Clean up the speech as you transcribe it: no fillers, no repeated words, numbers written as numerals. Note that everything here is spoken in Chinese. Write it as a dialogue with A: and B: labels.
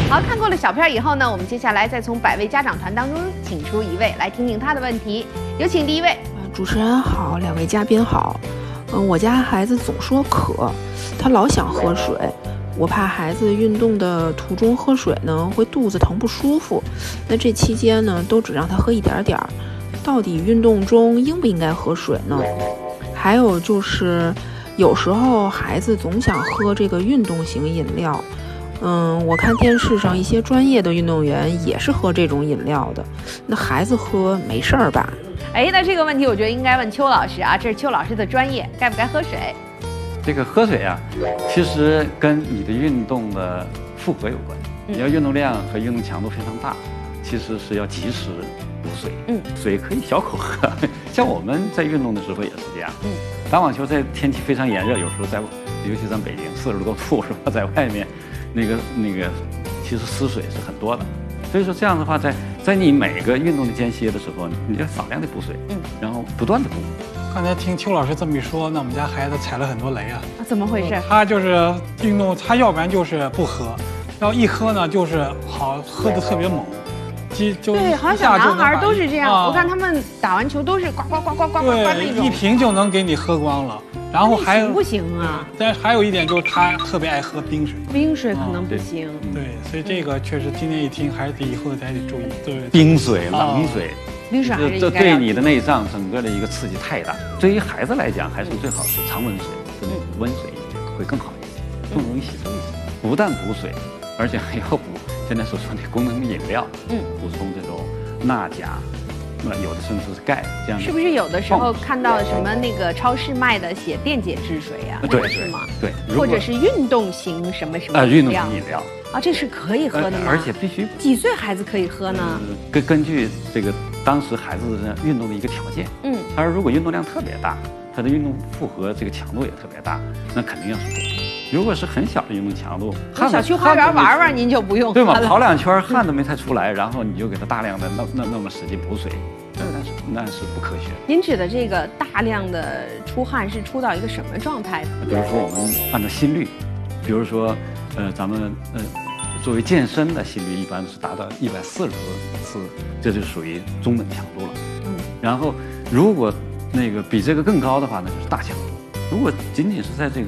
A: 好，看过了小片以后呢，我们接下来再从100位家长团当中请出一位来听听他的问题。有请第一位。
B: 主持人好，两位嘉宾好。我家孩子总说渴，他老想喝水，我怕孩子运动的途中喝水呢会肚子疼不舒服。那这期间呢都只让他喝一点点儿，到底运动中应不应该喝水呢？还有就是有时候孩子总想喝这个运动型饮料。我看电视上一些专业的运动员也是喝这种饮料的，那孩子喝没事儿吧？
A: 那这个问题我觉得应该问邱老师啊，这是邱老师的专业，该不该喝水？
C: 这个喝水啊，其实跟你的运动的负荷有关。你要运动量和运动强度非常大，其实是要及时补水。水可以小口喝，像我们在运动的时候也是这样。打网球在天气非常炎热，有时候在，尤其在北京40多度是吧，在外面。那个，其实失水是很多的，所以说这样的话，在你每个运动的间歇的时候，你要少量的补水，然后不断的补。
D: 刚才听邱老师这么一说，那我们家孩子踩了很多雷啊！
A: 怎么回事？
D: 他就是运动，他要不然就是不喝，要一喝呢就是好喝的特别猛，
A: 对，好像小男孩都是这样。我看他们打完球都是呱呱呱呱呱呱那种，
D: 一瓶就能给你喝光了。然后还有
A: 不行啊？
D: 但还有一点就是他特别爱喝冰水，
A: 冰水可能不行。
D: 对，所以这个确实今天一听还是以后还得注意。对，
C: 冰水、冷水，
A: 冰水还是
C: 这对你的内脏整个的一个刺激太大。对于孩子来讲，还是最好是常温水，温水会更好一点，更容易吸收一些。不但补水，而且还要补现在所说的功能饮料，补充这种钠钾。有的甚至是钙，这样
A: 是不是有的时候看到什么那个超市卖的写电解质水呀？
C: 对，
A: 是吗？
C: 对，
A: 或者是运动型什么什么
C: 运动型饮料
A: 啊，这是可以喝的吗？
C: 而且必须
A: 几岁孩子可以喝呢？
C: 根据这个当时孩子的运动的一个条件，他如果运动量特别大，他的运动负荷这个强度也特别大，那肯定要是补。如果是很小的运动强度，
A: 小区花园玩玩您就不用
C: 对吗？跑2圈汗都没太出来，然后你就给他大量的那么使劲补水，那是不科学。
A: 您指的这个大量的出汗是出到一个什么状态？
C: 比如说我们按照心率，比如说咱们作为健身的心率一般是达到140次，这就属于中等强度了。然后如果那个比这个更高的话，那就是大强度。如果仅仅是在这个